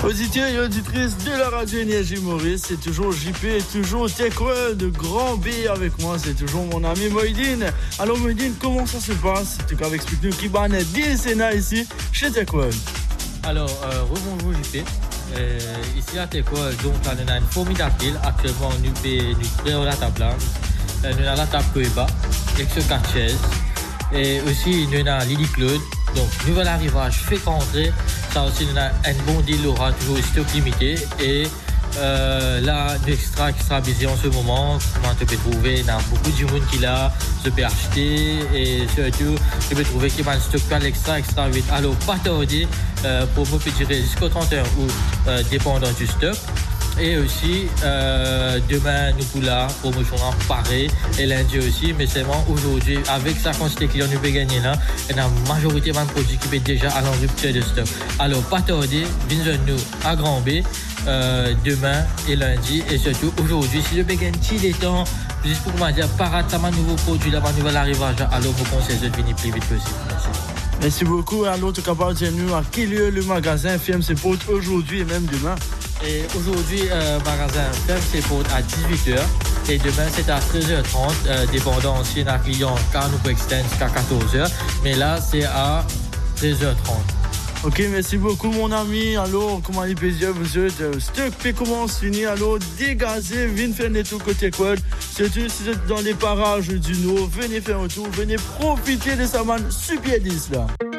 Auditeurs et auditrices de la radio Énergie Maurice, c'est toujours JP et toujours Techworld de Grand B avec moi, c'est toujours mon ami Moïdine. Alors Moïdine, comment ça se passe? Tu peux expliquer qui va naître des Sénats ici chez Techworld. Alors, rebonjour JP. Ici à Techworld, donc là, on a une formidable ville. Actuellement, nous prenons la table là. Nous avons la table Coeba, avec ce 4 chaises. Et aussi, nous avons Lily Claude. Donc, nouvel arrivage fait qu'entrer. Ça aussi, nous avons un bon deal, aura toujours stock limité. Et là, l'extra qui sera busy en ce moment, comment tu peux trouver, il y a beaucoup de monde qui l'a, se peut acheter. Et surtout, tu peux trouver qu'il y a un stock extra vite. Alors, pas tarder, pour vous peut dire jusqu'au 31 août, dépendant du stock. Et aussi, demain, nous pour la promotion en pareil, et lundi aussi, mais seulement aujourd'hui, avec sa quantité client, nous pouvons gagner là, et la majorité de produits qui sont déjà à l'enrupture de stock. Alors, pas tarder, venez-nous à Grand B, demain et lundi, et surtout aujourd'hui, si je peux gagner des temps, juste pour moi dire, parade, ça m'a nouveau produit, là, ma nouvelle arrivage, alors vous conseille de venir plus vite possible. Merci. Merci beaucoup. Alors, tu capable de nous à quel lieu le magasin ferme ses portes aujourd'hui et même demain? Et aujourd'hui, magasin ferme ses portes à 18h et demain c'est à 13h30, dépendant si un client car nous peut extendre jusqu'à 14h, mais là c'est à 13h30. Ok, merci beaucoup mon ami. Alors, comment il peut dire, vous êtes stock fait commence finir. Alors, dégazez, venez faire des tours côté Quad. Surtout si vous êtes dans les parages du Nord, venez faire un tour, venez profiter de sa man super 10 là.